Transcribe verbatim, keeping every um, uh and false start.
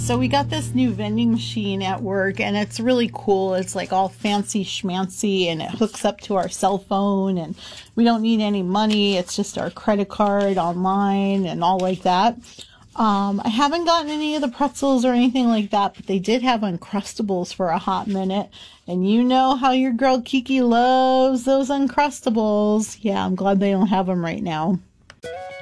So we got this new vending machine at work and it's really cool. It's like all fancy schmancy and it hooks up to our cell phone and we don't need any money. It's just our credit card online and all like that. Um, I haven't gotten any of the pretzels or anything like that, but they did have Uncrustables for a hot minute. And you know how your girl Kiki loves those Uncrustables. Yeah, I'm glad they don't have them right now.